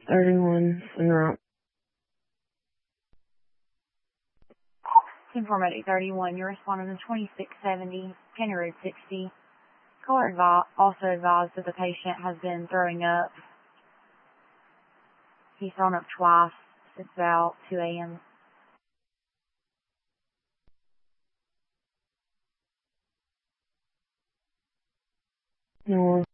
31 en route. Team Format 831, you're responding to 2670, County Road 60. Caller also advised that the patient has been throwing up. He's thrown up twice since about 2 a.m. No.